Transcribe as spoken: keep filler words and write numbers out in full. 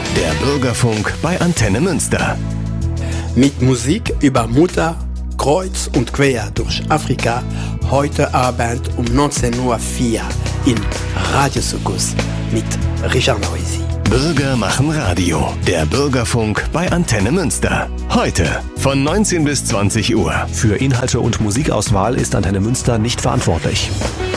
Der Bürgerfunk bei Antenne Münster. Mit Musik über Mutter, kreuz und quer durch Afrika, heute Abend um neunzehn Uhr vier in Radiosukkus mit Richard Noisy. Bürger machen Radio. Der Bürgerfunk bei Antenne Münster. Heute von neunzehn bis zwanzig Uhr. Für Inhalte und Musikauswahl ist Antenne Münster nicht verantwortlich.